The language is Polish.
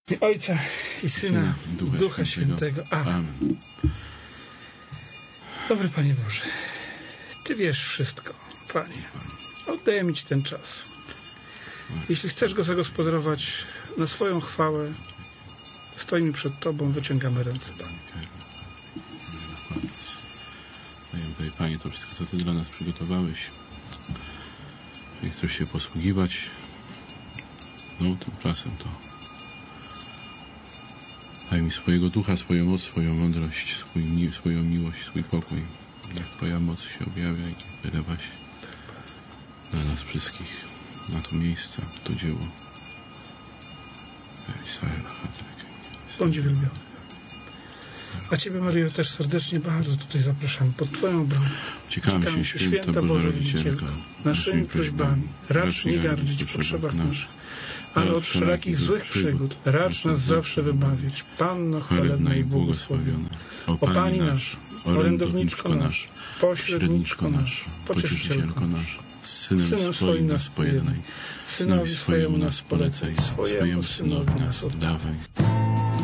Ojca i Syna, i Ducha Świętego. Amen. Dobry Panie Boże, Ty wiesz wszystko, Panie. Oddaję Ci ten czas. Jeśli chcesz go zagospodarować na swoją chwałę, stoimy przed Tobą, wyciągamy ręce, Panie. Daję, Panie, to wszystko, co Ty dla nas przygotowałeś. Jeżeli chcesz się posługiwać, tymczasem to daj mi swojego ducha, swoją moc, swoją mądrość, swoją miłość, swój pokój. Niech Twoja moc się objawia i wylewa się na nas wszystkich, na to miejsce, to dzieło. Bądź wielbiony. A Ciebie, Maryjo, też serdecznie bardzo tutaj zapraszamy pod Twoją bramę. Ciekamy się, święta Boża Rodzicielka, naszymi prośbami, racz nie gardzić w potrzebach naszych, ale od wszelakich złych przygód racz nas zawsze wybawić. Panno chwalebna i błogosławiona, o Pani nasza, orędowniczko nasza, pośredniczko nasza, pocieszycielko nasza, z Synem swoim nas pojednaj, Synowi swojemu nas polecaj, swojemu Synowi nas oddawaj.